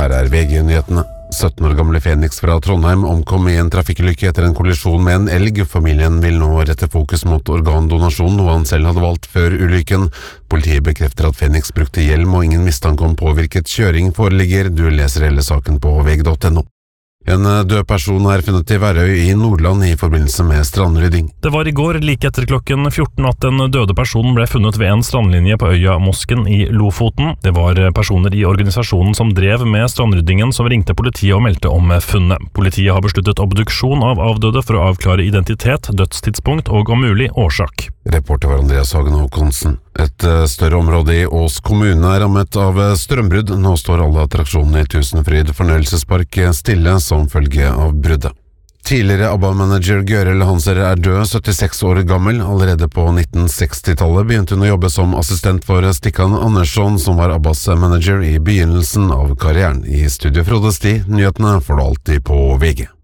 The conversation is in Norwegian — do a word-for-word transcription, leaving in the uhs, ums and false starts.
Her er V G-nyhetene. sytten år gamle Fenix fra Trondheim omkom i en trafikkulykke etter en kollisjon med en elg. Familien vil nå rette fokus mot organdonasjon, noe han selv hadde valgt før ulykken. Politiet bekrefter at Fenix brukte hjelm og ingen mistanke om påvirket kjøring foreligger. Du leser hele saken på V G punktum no. En død person er funnet i Værøy i Nordland i forbindelse med strandrydding. Det var i går, like etter klokken fjorten, at den døde personen ble funnet ved en strandlinje på øya Mosken i Lofoten. Det var personer i organisasjonen som drev med strandryddingen som ringte politiet og meldte om funnet. Politiet har besluttet obduksjon av avdøde for å avklare identitet, dødstidspunkt og om mulig årsak. Reporter var Andreas Hagen Håkonsen. Et større område i Ås kommune er rammet av strømbrudd. Nå står alle attraksjonene i Tusenfryd fornøyelsespark stille som følge av bruddet. Tidligere ABBA-manager Gøril Hanser er død, syttiseks år gammel. Allerede på nitten seksti-tallet begynte hun å jobbe som assistent for Stikkan Andersson, som var ABBAs manager i begynnelsen av karrieren. I studio Frode Sti, nyhetene får du alltid på V G.